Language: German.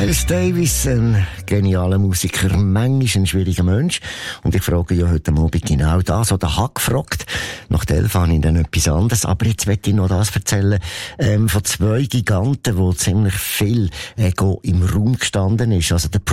Miles Davis, ein genialer Musiker, manchmal ein schwieriger Mensch. Und ich frage ja heute Abend genau das, oder habe gefragt. Nach der 11 habe ich dann etwas anderes. Aber jetzt möchte ich noch das erzählen, von zwei Giganten, wo ziemlich viel Ego im Raum gestanden ist. Also der